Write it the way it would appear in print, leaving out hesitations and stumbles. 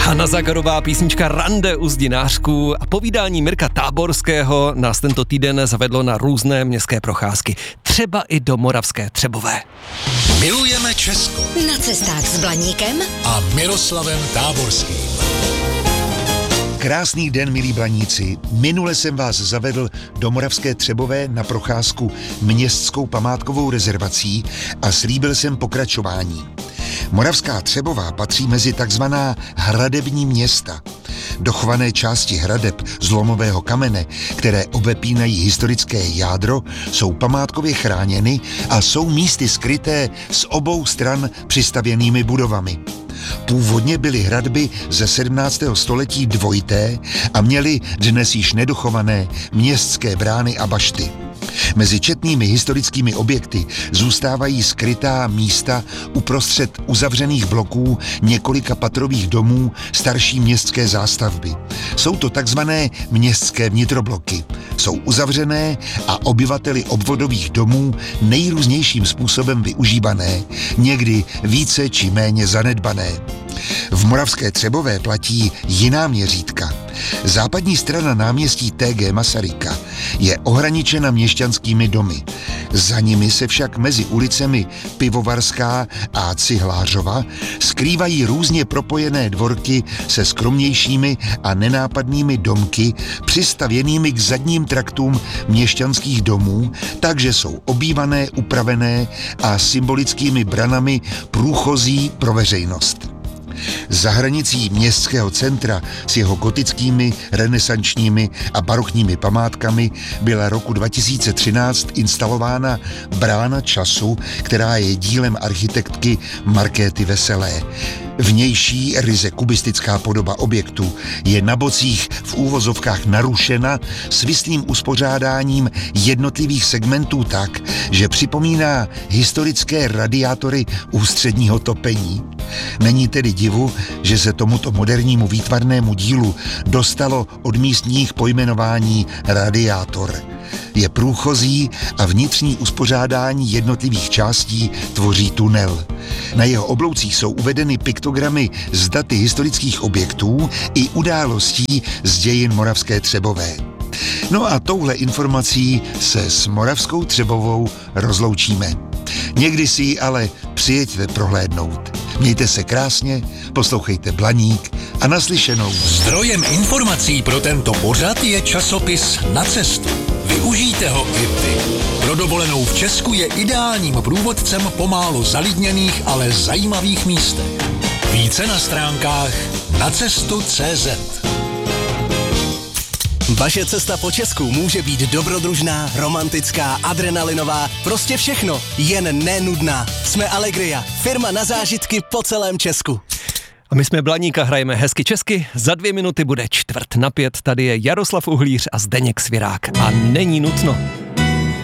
Hana Zagarová, písnička Rande u zdinářků a povídání Mirka Táborského nás tento týden zavedlo na různé městské procházky. Třeba i do Moravské Třebové. Milujeme Česko. Na cestách s Blaníkem A Miroslavem Táborským. Krásný den, milí Blaníci. Minule jsem vás zavedl do Moravské Třebové na procházku městskou památkovou rezervací a slíbil jsem pokračování. Moravská Třebová patří mezi takzvaná hradební města. Dochované části hradeb z lomového kamene, které obepínají historické jádro, jsou památkově chráněny a jsou místy skryté z obou stran přistavěnými budovami. Původně byly hradby ze 17. století dvojité a měly dnes již nedochované městské brány a bašty. Mezi četnými historickými objekty zůstávají skrytá místa uprostřed uzavřených bloků několika patrových domů starší městské zástavby. Jsou to takzvané městské vnitrobloky. Jsou uzavřené a obyvateli obvodových domů nejrůznějším způsobem využívané, někdy více či méně zanedbané. V Moravské Třebové platí jiná měřítka. Západní strana náměstí T.G. Masaryka je ohraničena měšťanskými domy. Za nimi se však mezi ulicemi Pivovarská a Cihlářova skrývají různě propojené dvorky se skromnějšími a nenápadnými domky přistavěnými k zadním traktům měšťanských domů, takže jsou obývané, upravené a symbolickými branami průchozí pro veřejnost. Za hranicí městského centra s jeho gotickými, renesančními a barokními památkami byla roku 2013 instalována brána času, která je dílem architektky Markéty Veselé. Vnější, ryze kubistická podoba objektu je na bocích v úvozovkách narušena svislým uspořádáním jednotlivých segmentů tak, že připomíná historické radiátory ústředního topení. Není tedy divu, že se tomuto modernímu výtvarnému dílu dostalo od místních pojmenování radiátor. Je průchozí a vnitřní uspořádání jednotlivých částí tvoří tunel. Na jeho obloucích jsou uvedeny piktogramy s daty historických objektů i událostí z dějin Moravské Třebové. No a touhle informací se s Moravskou Třebovou rozloučíme. Někdy si ji ale přijeďte prohlédnout. Mějte se krásně, poslouchejte Blaník a naslyšenou. Zdrojem informací pro tento pořad je časopis Na cestu. Využijte ho i vy. Pro dovolenou v Česku je ideálním průvodcem po málo zalidněných, ale zajímavých místech. Více na stránkách nacestu.cz. Vaše cesta po Česku může být dobrodružná, romantická, adrenalinová, prostě všechno, jen nenudná. Jsme Allegria, firma na zážitky po celém Česku. A my jsme Blaník a hrajeme hezky česky. Za 2 minuty bude 4:45. Tady je Jaroslav Uhlíř a Zdeněk Svirák. A není nutno.